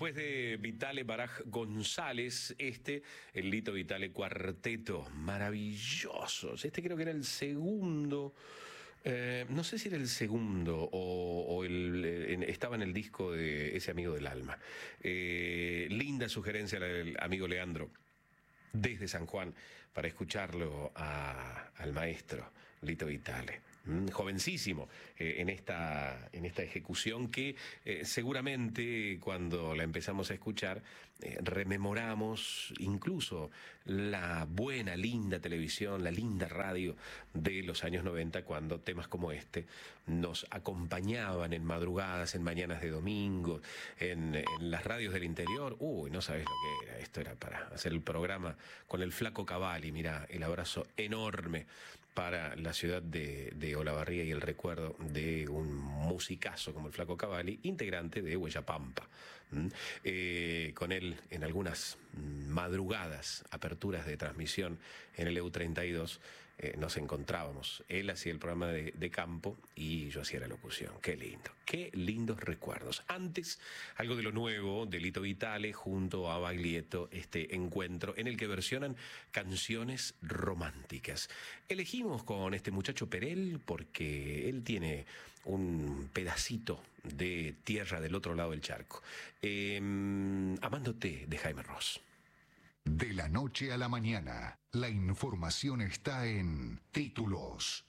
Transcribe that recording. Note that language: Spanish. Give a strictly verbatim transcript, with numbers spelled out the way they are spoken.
Después de Vitale Baraj González, este, el Lito Vitale Cuarteto, maravillosos. Este creo que era el segundo, eh, no sé si era el segundo o, o el, en, estaba en el disco de Ese Amigo del Alma. Eh, linda sugerencia la del amigo Leandro, desde San Juan, para escucharlo a, al maestro Lito Vitale. Mm, jovencísimo eh, en, esta, en esta ejecución que eh, seguramente cuando la empezamos a escuchar eh, rememoramos incluso la buena, linda televisión, la linda radio de los años noventa, cuando temas como este nos acompañaban en madrugadas, en mañanas de domingo, en, en las radios del interior. Uy, no sabes lo que era. Esto era para hacer el programa con el Flaco Cavalli. Mirá, el abrazo enorme para la ciudad de, de Olavarría y el recuerdo de un musicazo como el Flaco Cavalli, integrante de Huella Pampa. ¿Mm? Eh, con él en algunas madrugadas, aperturas de transmisión en el E U treinta y dos, eh, nos encontrábamos. Él hacía el programa de, de campo y yo hacía la locución. Qué lindo, qué lindos recuerdos. Antes, algo de lo nuevo de Lito Vitale junto a Baglietto, este encuentro en el que versionan canciones románticas. Elegimos con este muchacho Perel porque él tiene un pedacito de tierra del otro lado del charco. Eh, Amándote, de Jaime Ross. De la noche a la mañana, la información está en Títulos.